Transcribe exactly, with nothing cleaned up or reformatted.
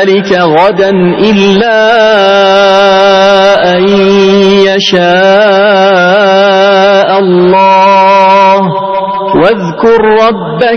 ذلك غدا إلا أن يشاء الله واذكر ربك